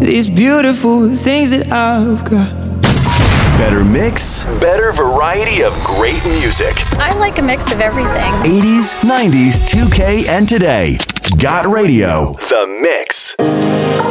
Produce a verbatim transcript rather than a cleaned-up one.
these beautiful things that I've got. Better mix, better variety of great music. I like a mix of everything. eighties, nineties, two K, and today. Got Radio, The Mix.